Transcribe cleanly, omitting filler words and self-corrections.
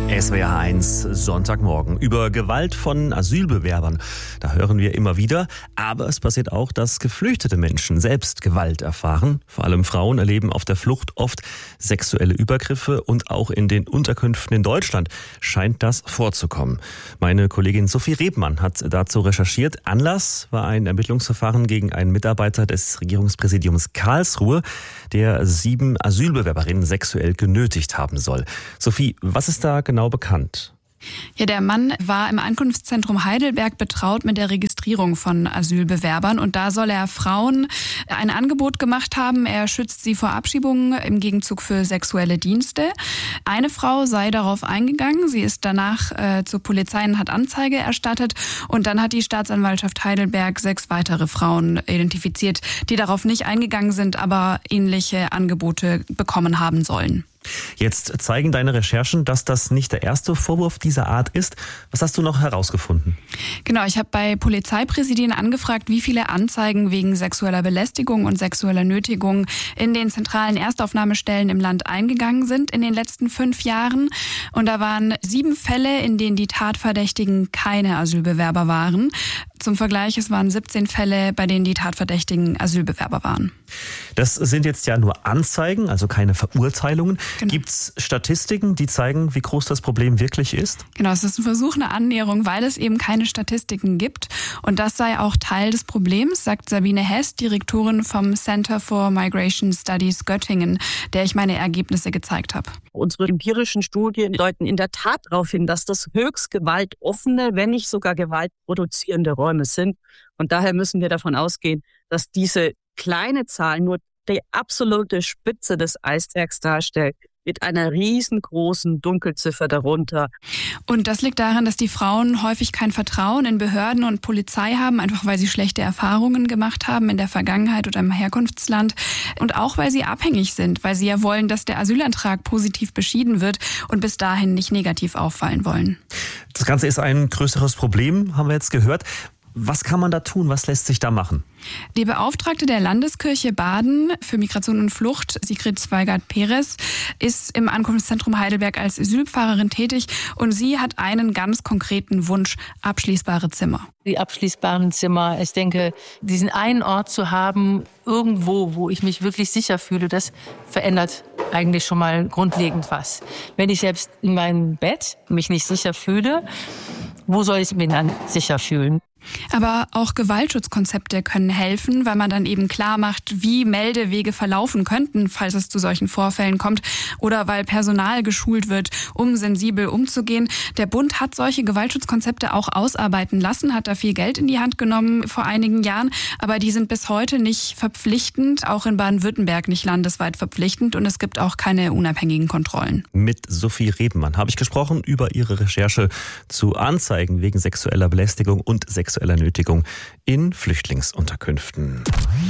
SWR 1 Sonntagmorgen. Über Gewalt von Asylbewerbern, da hören wir immer wieder. Aber es passiert auch, dass geflüchtete Menschen selbst Gewalt erfahren. Vor allem Frauen erleben auf der Flucht oft sexuelle Übergriffe und auch in den Unterkünften in Deutschland scheint das vorzukommen. Meine Kollegin Sophie Rebmann hat dazu recherchiert. Anlass war ein Ermittlungsverfahren gegen einen Mitarbeiter des Regierungspräsidiums Karlsruhe, der 7 Asylbewerberinnen sexuell genötigt haben soll. Sophie, was ist da genau bekannt? Ja, der Mann war im Ankunftszentrum Heidelberg betraut mit der Registrierung von Asylbewerbern und da soll er Frauen ein Angebot gemacht haben. Er schützt sie vor Abschiebungen im Gegenzug für sexuelle Dienste. Eine Frau sei darauf eingegangen. Sie ist danach zur Polizei und hat Anzeige erstattet und dann hat die Staatsanwaltschaft Heidelberg 6 weitere Frauen identifiziert, die darauf nicht eingegangen sind, aber ähnliche Angebote bekommen haben sollen. Jetzt zeigen deine Recherchen, dass das nicht der erste Vorwurf dieser Art ist. Was hast du noch herausgefunden? Genau, ich habe bei Polizeipräsidien angefragt, wie viele Anzeigen wegen sexueller Belästigung und sexueller Nötigung in den zentralen Erstaufnahmestellen im Land eingegangen sind in den letzten 5 Jahren. Und da waren 7 Fälle, in denen die Tatverdächtigen keine Asylbewerber waren. Zum Vergleich, es waren 17 Fälle, bei denen die Tatverdächtigen Asylbewerber waren. Das sind jetzt ja nur Anzeigen, also keine Verurteilungen. Genau. Gibt es Statistiken, die zeigen, wie groß das Problem wirklich ist? Genau, es ist ein Versuch, eine Annäherung, weil es eben keine Statistiken gibt. Und das sei auch Teil des Problems, sagt Sabine Hess, Direktorin vom Center for Migration Studies Göttingen, der ich meine Ergebnisse gezeigt habe. Unsere empirischen Studien deuten in der Tat darauf hin, dass das höchst gewaltoffene, wenn nicht sogar gewaltproduzierende Räume sind. Und daher müssen wir davon ausgehen, dass diese kleine Zahl nur die absolute Spitze des Eisbergs darstellt, mit einer riesengroßen Dunkelziffer darunter. Und das liegt daran, dass die Frauen häufig kein Vertrauen in Behörden und Polizei haben, einfach weil sie schlechte Erfahrungen gemacht haben in der Vergangenheit oder im Herkunftsland. Und auch weil sie abhängig sind, weil sie ja wollen, dass der Asylantrag positiv beschieden wird und bis dahin nicht negativ auffallen wollen. Das Ganze ist ein größeres Problem, haben wir jetzt gehört. Was kann man da tun? Was lässt sich da machen? Die Beauftragte der Landeskirche Baden für Migration und Flucht, Sigrid Zweigart-Perez, ist im Ankunftszentrum Heidelberg als Asylpfarrerin tätig und sie hat einen ganz konkreten Wunsch: abschließbare Zimmer. Die abschließbaren Zimmer, ich denke, diesen einen Ort zu haben, irgendwo, wo ich mich wirklich sicher fühle, das verändert eigentlich schon mal grundlegend was. Wenn ich selbst in meinem Bett mich nicht sicher fühle, wo soll ich mich dann sicher fühlen? Aber auch Gewaltschutzkonzepte können helfen, weil man dann eben klar macht, wie Meldewege verlaufen könnten, falls es zu solchen Vorfällen kommt, oder weil Personal geschult wird, um sensibel umzugehen. Der Bund hat solche Gewaltschutzkonzepte auch ausarbeiten lassen, hat da viel Geld in die Hand genommen vor einigen Jahren, aber die sind bis heute nicht verpflichtend, auch in Baden-Württemberg nicht landesweit verpflichtend und es gibt auch keine unabhängigen Kontrollen. Mit Sophie Rebmann habe ich gesprochen über ihre Recherche zu Anzeigen wegen sexueller Belästigung und sexueller Nötigung in Flüchtlingsunterkünften.